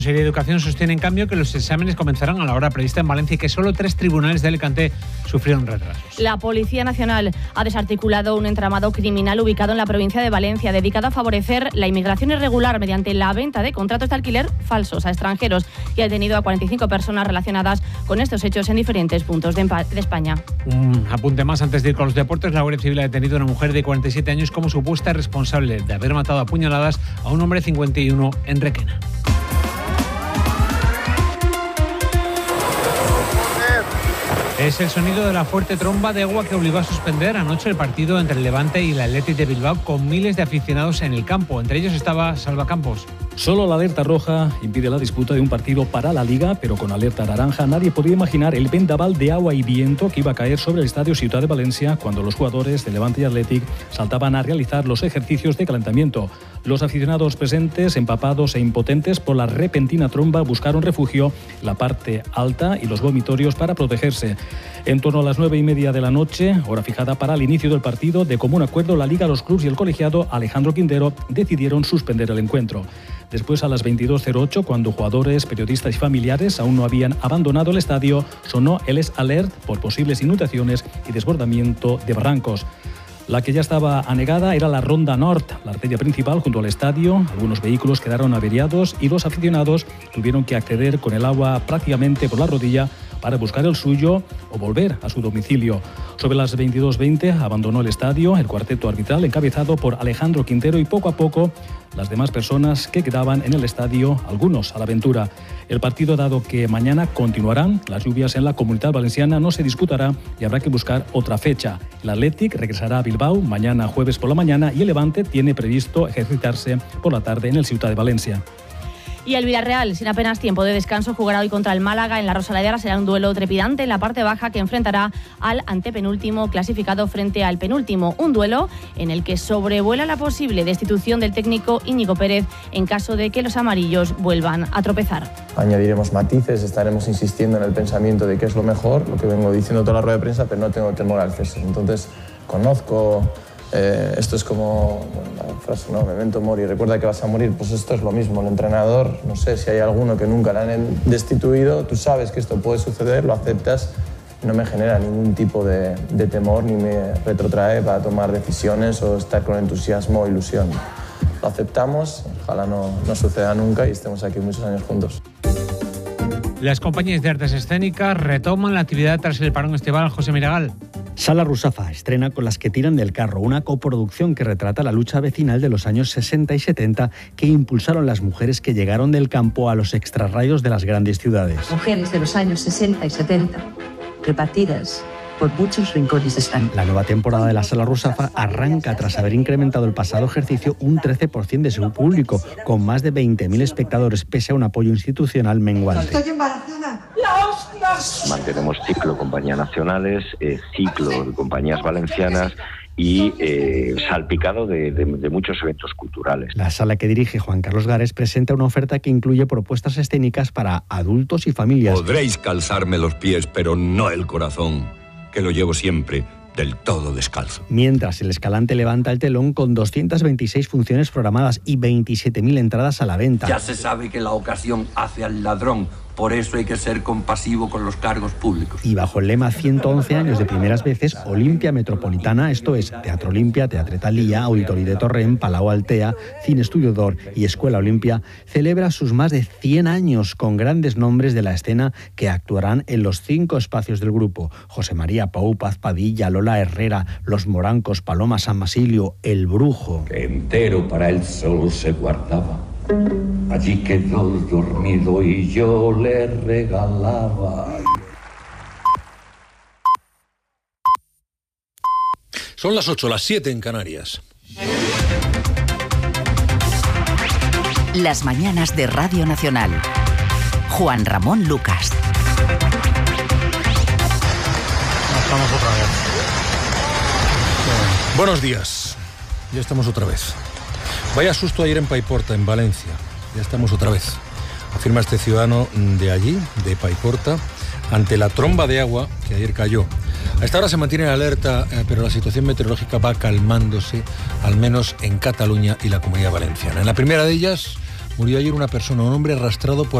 La Consejería de Educación sostiene, en cambio, que los exámenes comenzarán a la hora prevista en Valencia y que solo 3 tribunales de Alicante sufrieron retrasos. La Policía Nacional ha desarticulado un entramado criminal ubicado en la provincia de Valencia, dedicado a favorecer la inmigración irregular mediante la venta de contratos de alquiler falsos a extranjeros, y ha detenido a 45 personas relacionadas con estos hechos en diferentes puntos de España. Un apunte más antes de ir con los deportes. La Guardia Civil ha detenido a una mujer de 47 años como supuesta responsable de haber matado a puñaladas a un hombre de 51 en Requena. Es el sonido de la fuerte tromba de agua que obligó a suspender anoche el partido entre el Levante y el Athletic de Bilbao, con miles de aficionados en el campo. Entre ellos estaba Salva Campos. Solo la alerta roja impide la disputa de un partido para la Liga, pero con alerta naranja nadie podía imaginar el vendaval de agua y viento que iba a caer sobre el estadio Ciutat de Valencia cuando los jugadores de Levante y Athletic saltaban a realizar los ejercicios de calentamiento. Los aficionados presentes, empapados e impotentes por la repentina tromba, buscaron refugio en la parte alta y los vomitorios para protegerse. En torno a las 9:30 de la noche, hora fijada para el inicio del partido, de común acuerdo la Liga, los clubs y el colegiado Alejandro Quintero decidieron suspender el encuentro. Después, a las 22:08, cuando jugadores, periodistas y familiares aún no habían abandonado el estadio, sonó el alert por posibles inundaciones y desbordamiento de barrancos. La que ya estaba anegada era la Ronda Nord, la arteria principal junto al estadio. Algunos vehículos quedaron averiados y los aficionados tuvieron que acceder con el agua prácticamente por la rodilla para buscar el suyo o volver a su domicilio. Sobre las 22:20 abandonó el estadio el cuarteto arbitral encabezado por Alejandro Quintero y poco a poco las demás personas que quedaban en el estadio, algunos a la aventura. El partido, dado que mañana continuarán las lluvias en la Comunidad Valenciana, no se disputará y habrá que buscar otra fecha. El Athletic regresará a Bilbao mañana jueves por la mañana y el Levante tiene previsto ejercitarse por la tarde en el Ciutat de Valencia. Y el Villarreal, sin apenas tiempo de descanso, jugará hoy contra el Málaga en la Rosaleda. Será un duelo trepidante en la parte baja que enfrentará al antepenúltimo clasificado frente al penúltimo. Un duelo en el que sobrevuela la posible destitución del técnico Íñigo Pérez en caso de que los amarillos vuelvan a tropezar. Añadiremos matices, estaremos insistiendo en el pensamiento de qué es lo mejor, lo que vengo diciendo toda la rueda de prensa, pero no tengo temor al cese. Entonces, conozco... esto es como la frase, ¿no? Memento mori, recuerda que vas a morir. Pues esto es lo mismo. El entrenador, no sé si hay alguno que nunca le han destituido, tú sabes que esto puede suceder, lo aceptas, no me genera ningún tipo de temor ni me retrotrae para tomar decisiones o estar con entusiasmo o ilusión. Lo aceptamos, ojalá no suceda nunca y estemos aquí muchos años juntos. Las compañías de artes escénicas retoman la actividad tras el parón estival. José Miragal. Sala Rusafa estrena Con las que tiran del carro, una coproducción que retrata la lucha vecinal de los años 60 y 70 que impulsaron las mujeres que llegaron del campo a los extrarradios de las grandes ciudades. Mujeres de los años 60 y 70, repartidas por muchos rincones de España. La nueva temporada de la Sala Rusafa arranca tras haber incrementado el pasado ejercicio un 13% de su público, con más de 20.000 espectadores, pese a un apoyo institucional menguante. ¡Estoy embarazada! ¡La hostia! Mantenemos ciclo compañías nacionales, ciclo de compañías valencianas y salpicado de muchos eventos culturales. La sala que dirige Juan Carlos Gares presenta una oferta que incluye propuestas escénicas para adultos y familias. Podréis calzarme los pies, pero no el corazón, que lo llevo siempre del todo descalzo. Mientras el Escalante levanta el telón con 226 funciones programadas y 27.000 entradas a la venta. Ya se sabe que la ocasión hace al ladrón, por eso hay que ser compasivo con los cargos públicos. Y bajo el lema 111 años de primeras veces, Olimpia Metropolitana, esto es Teatro Olimpia, Teatret Lía, Auditori de Torrent, Palau Altea, Cine Estudio d'Or y Escuela Olimpia, celebra sus más de 100 años con grandes nombres de la escena que actuarán en los 5 espacios del grupo: José María Pou, Paz Padilla, Lola Herrera, Los Morancos, Paloma San Basilio, El Brujo. Que entero para el sol se guardaba. Allí quedó dormido y yo le regalaba. Son las 8, las 7 en Canarias. Las mañanas de Radio Nacional. Juan Ramón Lucas. Estamos otra vez. Buenos días. Ya estamos otra vez. Vaya susto ayer en Paiporta, en Valencia. Ya estamos otra vez. Afirma este ciudadano de allí, de Paiporta, ante la tromba de agua que ayer cayó. A esta hora se mantiene en alerta, pero la situación meteorológica va calmándose, al menos en Cataluña y la Comunidad Valenciana. En la primera de ellas, Murió ayer una persona, un hombre arrastrado por